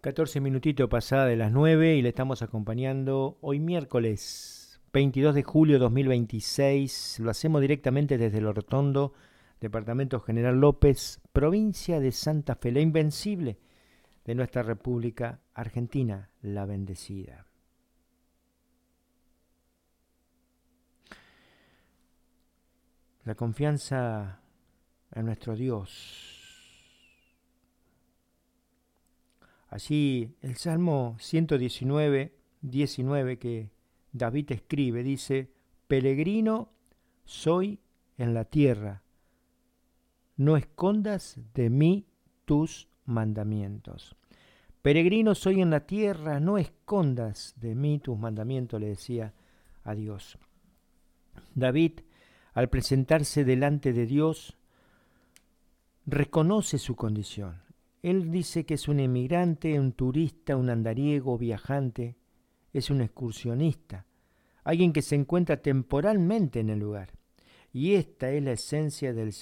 14 minutitos pasada de las 9 y le estamos acompañando hoy miércoles 22 de julio de 2026. Lo hacemos directamente desde el Rotondo, Departamento General López, provincia de Santa Fe, la invencible de nuestra República Argentina, la bendecida. La confianza en nuestro Dios. Allí el Salmo 119 que David escribe, dice: Peregrino soy en la tierra, no escondas de mí tus mandamientos. Peregrino soy en la tierra, no escondas de mí tus mandamientos, le decía a Dios. David, al presentarse delante de Dios, reconoce su condición. Él dice que es un emigrante, un turista, un andariego, viajante, es un excursionista, alguien que se encuentra temporalmente en el lugar. Y esta es la esencia del